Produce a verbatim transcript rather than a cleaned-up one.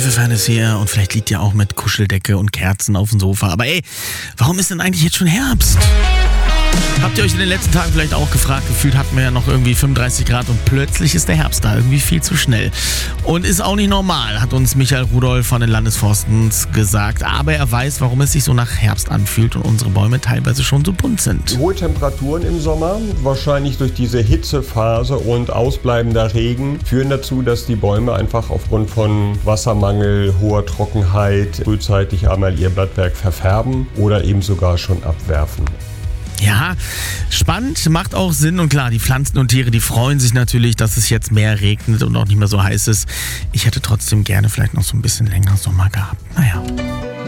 Pfeifefan ist hier und vielleicht liegt ihr auch mit Kuscheldecke und Kerzen auf dem Sofa. Aber ey, warum ist denn eigentlich jetzt schon Herbst? Habt ihr euch in den letzten Tagen vielleicht auch gefragt? Gefühlt hatten wir ja noch irgendwie fünfunddreißig Grad und plötzlich ist der Herbst da irgendwie viel zu schnell. Und ist auch nicht normal, hat uns Michael Rudolph von den Landesforstens gesagt. Aber er weiß, warum es sich so nach Herbst anfühlt und unsere Bäume teilweise schon so bunt sind. Hohe Temperaturen im Sommer, wahrscheinlich durch diese Hitzephase und ausbleibender Regen, führen dazu, dass die Bäume einfach aufgrund von Wassermangel, hoher Trockenheit frühzeitig einmal ihr Blattwerk verfärben oder eben sogar schon abwerfen. Ja, spannend, macht auch Sinn und klar, die Pflanzen und Tiere, die freuen sich natürlich, dass es jetzt mehr regnet und auch nicht mehr so heiß ist. Ich hätte trotzdem gerne vielleicht noch so ein bisschen länger Sommer gehabt. Naja.